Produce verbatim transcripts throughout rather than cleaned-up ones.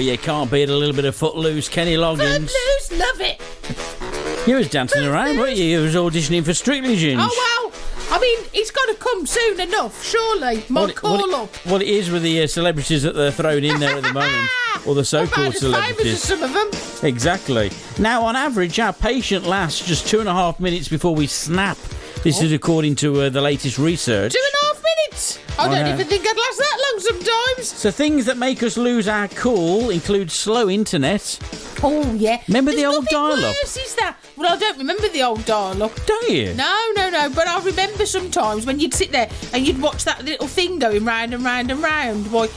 you can't beat a little bit of Footloose, Kenny Loggins. Footloose, love it. You was dancing Footloose. around, weren't you? You was auditioning for Strictly Ginge. Oh, well, I mean, it's got to come soon enough, surely. My What it- call what it- up. What it is with the uh, celebrities that they're throwing in there at the moment, or the so-called About as famous as celebrities. some of them. Exactly. Now, on average, our patient lasts just two and a half minutes before we snap. This is according to uh, the latest research. Two and a half minutes. I Oh, don't no. even think I'd last that long sometimes. So things that make us lose our cool include slow internet. Oh, yeah. Remember the There's old nothing dial-up? worse, is that? Well, I don't remember the old dial-up. Don't you? No, no, no. But I remember sometimes when you'd sit there and you'd watch that little thing going round and round and round. Boy,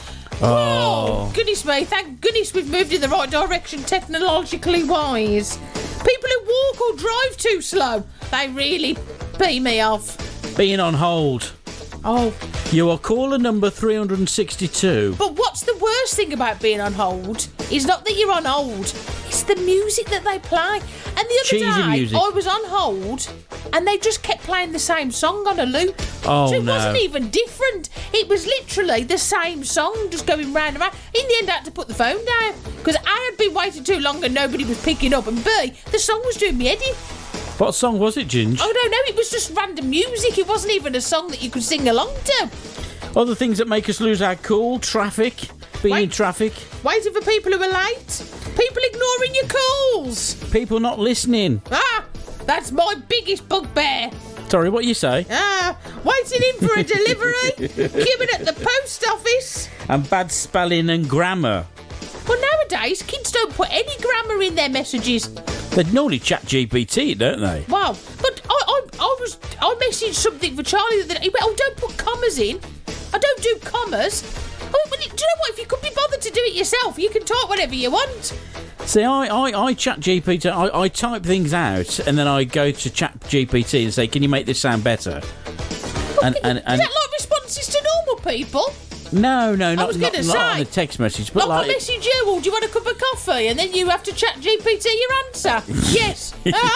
oh, goodness me. Thank goodness we've moved in the right direction technologically wise. People who walk or drive too slow, they really pee me off. Being on hold. Oh. You are caller number three hundred sixty-two. But what's the worst thing about being on hold is not that you're on hold, it's the music that they play. And the other Cheesy day, music. I was on hold and they just kept playing the same song on a loop. Oh, so it no. wasn't even different. It was literally the same song just going round and round. In the end, I had to put the phone down because A, had been waiting too long and nobody was picking up, and B, the song was doing me head in. What song was it, Ginge? I don't know, it was just random music. It wasn't even a song that you could sing along to. Other things that make us lose our cool, traffic, being Wait. in traffic, Waiting for people who are late. People ignoring your calls. people not listening. Ah, that's my biggest bugbear. Sorry, what you say? Ah, waiting in for a delivery, queuing at the post office. And bad spelling and grammar. Well, nowadays, kids don't put any grammar in their messages. They normally chat G P T, don't they? Wow, but I, I, I was, I messaged something for Charlie the other day. He went, oh, don't put commas in. I don't do commas. Oh, well, do you know what? If you could be bothered to do it yourself, you can type whatever you want. See, I, I, I chat G P T, I, I type things out and then I go to chat G P T and say, can you make this sound better? And, and, Is and that like responses to normal people? no, no, not, was not, gonna not on say, a text message, but Like, like, I message you, oh, do you want a cup of coffee? And then you have to chat G P T your answer. Yes.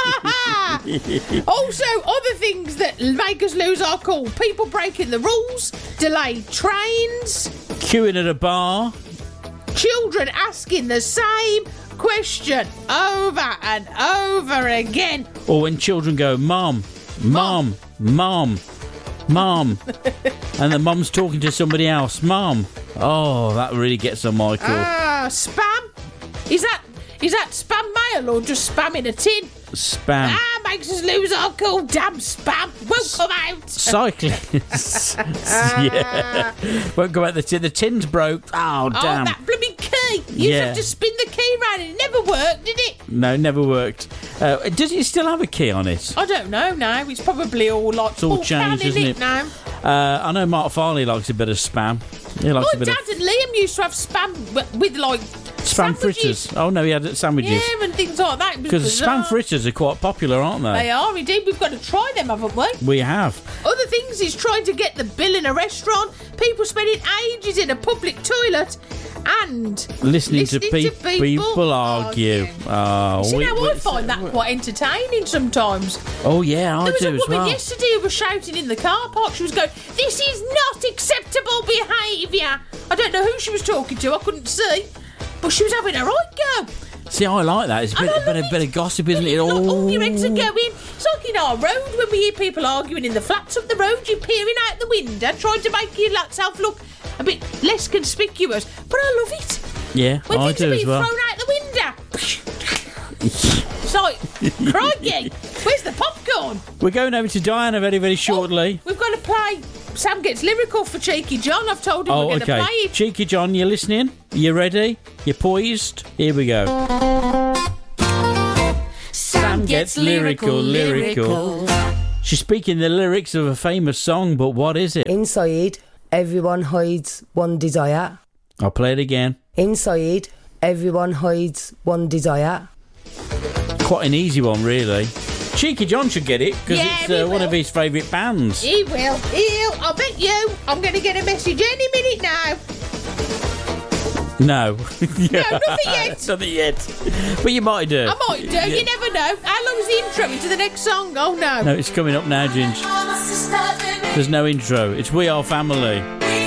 Also, other things that make us lose our cool. People breaking the rules, delayed trains, queuing at a bar. children asking the same question over and over again. Or when children go, Mom, Mom, Mom, Mom, and the mum's talking to somebody else, Mom. Oh, that really gets on my cool. Ah, spam? Is that is that spam mail or just spam in a tin? Spam. Ah, makes us lose our cool. Damn spam. Won't come out. Cyclists. Yeah. Won't go out the tin. The tin's broke. Oh, damn. Oh, that blooming key. You Yeah. have to spin the key round and it never worked, did it? No, never worked. Uh, does it still have a key on it? I don't know now. It's probably all like It's all full changed, can, isn't in it? now. Uh, I know Mark Farley likes a bit of spam. He likes My a bit dad of and Liam used to have spam w- with like spam sandwiches. fritters. Oh, no, he had sandwiches. Yeah, and things like that. It was Because bizarre. spam fritters are quite popular, aren't they? They are indeed. We've got to try them, haven't we? We have. Other things is trying to get the bill in a restaurant, people spending ages in a public toilet, and Listening, to, listening pe- people, argue. Oh, See, we- now we- I find that quite entertaining sometimes. Oh, yeah, I There was do a as woman well. yesterday who was shouting in the car park. She was going, "This is not acceptable behaviour." I don't know who she was talking to. I couldn't see, but she was having a right go. See, I like that. It's a And bit, I a bit, love a bit it. of gossip, isn't it? You've got all your Oh. heads are going. It's like in our road when we hear people arguing in the flats up the road. You're peering out the window, trying to make yourself look a bit less conspicuous. But I love it. Yeah, When I things are do as being well. thrown out the window. It's like, crikey, where's the popcorn? We're going over to Diana very, very shortly. We've got to play Sam Gets Lyrical for Cheeky John. I've told him Oh, we're going to okay. play it. Cheeky John, you listening? You ready? You poised? Here we go. Sam Gets lyrical, lyrical. She's speaking the lyrics of a famous song, but what is it? Inside, everyone hides one desire. I'll play it again. Inside, everyone hides one desire. Quite an easy one, really. Cheeky John should get it, because Yeah, it's he uh, one will. of his favourite bands. He will. He'll. I bet you. I'm going to get a message any minute now. No. No, nothing yet. Nothing yet. But you might do. I might do. You never know. How long is the intro into the next song? Oh, no. No, it's coming up now, Ginge. There's no intro. It's We Are Family.